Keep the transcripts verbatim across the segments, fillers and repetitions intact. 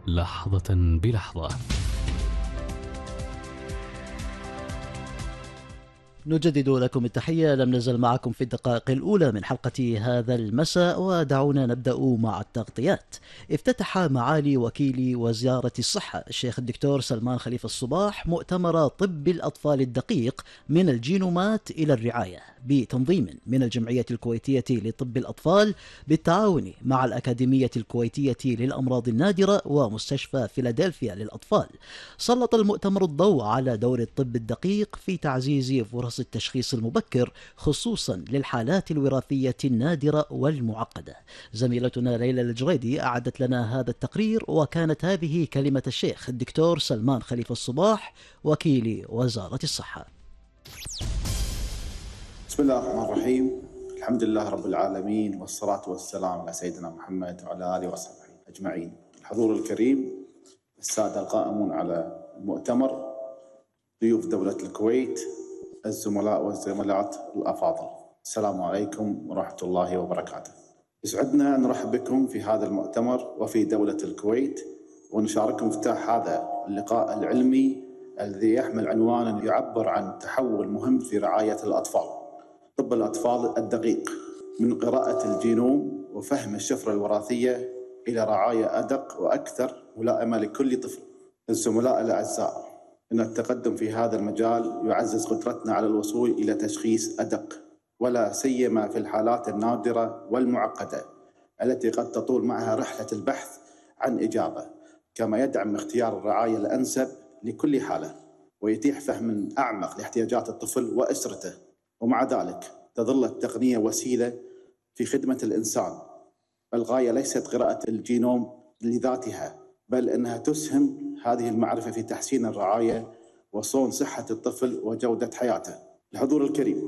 لحظة بلحظة. نجدد لكم التحية. لم نزل معكم في الدقائق الأولى من حلقة هذا المساء، ودعونا نبدأ مع التغطيات. افتتح معالي وكيل وزارة الصحة الشيخ الدكتور سلمان خليفة الصباح مؤتمر طب الأطفال الدقيق من الجينومات إلى الرعاية بتنظيم من الجمعية الكويتية لطب الأطفال بالتعاون مع الأكاديمية الكويتية للأمراض النادرة ومستشفى فيلادلفيا للأطفال. سلط المؤتمر الضوء على دور الطب الدقيق في تعزيز فرص التشخيص المبكر خصوصا للحالات الوراثية النادرة والمعقدة. زميلتنا ليلى الجريدي أعدت لنا هذا التقرير، وكانت هذه كلمة الشيخ الدكتور سلمان خليفة الصباح وكيل وزارة الصحة. بسم الله الرحمن الرحيم. الحمد لله رب العالمين، والصلاة والسلام على سيدنا محمد وعلى آله وصحبه أجمعين. الحضور الكريم، السادة القائمون على المؤتمر، ضيوف دولة الكويت، الزملاء والزميلات الأفاضل، السلام عليكم ورحمة الله وبركاته. يسعدنا أن نرحب بكم في هذا المؤتمر وفي دولة الكويت، ونشارككم افتتاح هذا اللقاء العلمي الذي يحمل عنوانا يعبر عن تحول مهم في رعاية الأطفال. طب الأطفال الدقيق، من قراءة الجينوم وفهم الشفرة الوراثية إلى رعاية أدق وأكثر ملائمة لكل طفل. الزملاء الأعزاء، إن التقدم في هذا المجال يعزز قدرتنا على الوصول إلى تشخيص أدق، ولا سيما في الحالات النادرة والمعقدة التي قد تطول معها رحلة البحث عن إجابة، كما يدعم اختيار الرعاية الأنسب لكل حالة ويتيح فهم أعمق لاحتياجات الطفل وأسرته. ومع ذلك تظل التقنية وسيلة في خدمة الإنسان. الغاية ليست قراءة الجينوم لذاتها، بل أنها تسهم هذه المعرفة في تحسين الرعاية وصون صحة الطفل وجودة حياته. الحضور الكريم،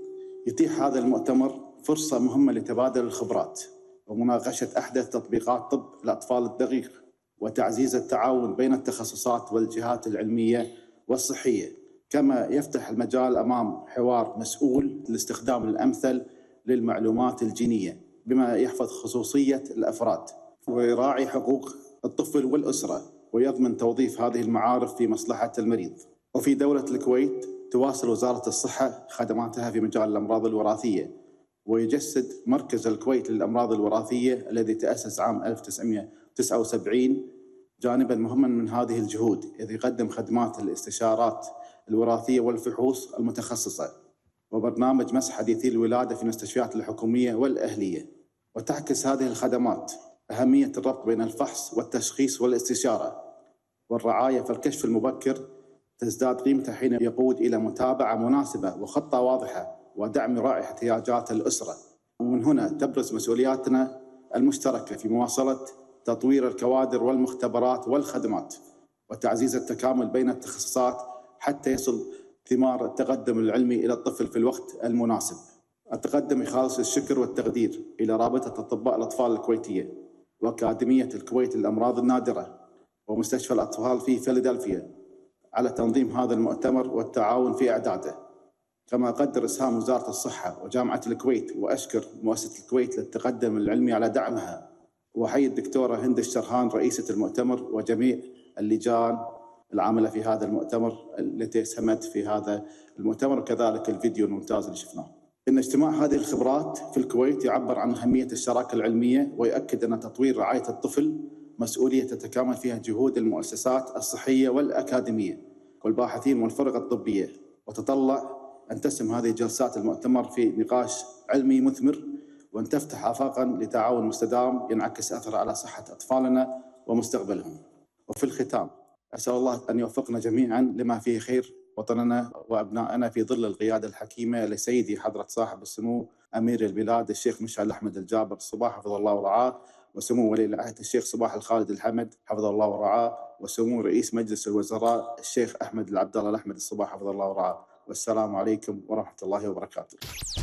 يتيح هذا المؤتمر فرصة مهمة لتبادل الخبرات ومناقشة أحدث تطبيقات طب الأطفال الدقيق، وتعزيز التعاون بين التخصصات والجهات العلمية والصحية، كما يفتح المجال أمام حوار مسؤول للاستخدام الأمثل للمعلومات الجينية بما يحفظ خصوصية الأفراد ويراعي حقوق الطفل والأسرة، ويضمن توظيف هذه المعارف في مصلحة المريض. وفي دولة الكويت تواصل وزارة الصحة خدماتها في مجال الأمراض الوراثية، ويجسد مركز الكويت للأمراض الوراثية الذي تأسس عام ألف وتسعمئة وتسعة وسبعين جانبا مهما من هذه الجهود، إذ يقدم خدمات الاستشارات الوراثية والفحوص المتخصصة، وبرنامج مسح حديثي الولادة في المستشفيات الحكومية والأهلية. وتعكس هذه الخدمات أهمية الربط بين الفحص والتشخيص والاستشارة والرعاية، فالكشف المبكر تزداد قيمته حين يقود إلى متابعة مناسبة وخطة واضحة ودعم راعي احتياجات الأسرة. ومن هنا تبرز مسؤولياتنا المشتركة في مواصلة تطوير الكوادر والمختبرات والخدمات وتعزيز التكامل بين التخصصات حتى يصل ثمار التقدم العلمي إلى الطفل في الوقت المناسب. أتقدم خالص الشكر والتقدير إلى رابطة أطباء الأطفال الكويتية وأكاديمية الكويت للأمراض النادرة ومستشفى الأطفال في فيلادلفيا على تنظيم هذا المؤتمر والتعاون في إعداده، كما أقدر إسهام وزارة الصحة وجامعة الكويت، وأشكر مؤسسة الكويت للتقدم العلمي على دعمها. وأحيي الدكتورة هند الشرهان رئيسة المؤتمر وجميع اللجان العاملة في هذا المؤتمر التي ساهمت في هذا المؤتمر، وكذلك الفيديو الممتاز اللي شفناه. إن اجتماع هذه الخبرات في الكويت يعبر عن أهمية الشراكة العلمية، ويؤكد أن تطوير رعاية الطفل مسؤولية تتكامل فيها جهود المؤسسات الصحية والأكاديمية والباحثين والفرق الطبية، وتطلع أن تسهم هذه جلسات المؤتمر في نقاش علمي مثمر، وأن تفتح آفاقا لتعاون مستدام ينعكس أثره على صحة أطفالنا ومستقبلهم. وفي الختام أسأل الله أن يوفقنا جميعا لما فيه خير وطننا وأبنائنا في ظل القيادة الحكيمة لسيدي حضرة صاحب السمو أمير البلاد الشيخ مشعل أحمد الجابر الصباح حفظه الله ورعاه، وسمو ولي العهد الشيخ صباح الخالد الحمد حفظه الله ورعاه، وسمو رئيس مجلس الوزراء الشيخ أحمد العبد الله الأحمد الصباح حفظه الله ورعاه. والسلام عليكم ورحمة الله وبركاته.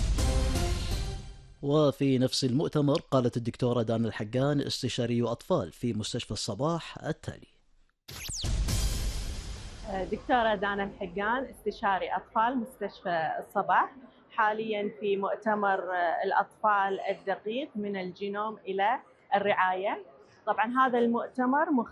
وفي نفس المؤتمر قالت الدكتورة دانا الحقان استشاري أطفال في مستشفى الصباح التالي. دكتورة دانا الحقان استشاري أطفال مستشفى الصباح، حاليا في مؤتمر الأطفال الدقيق من الجينوم إلى الرعاية. طبعا هذا المؤتمر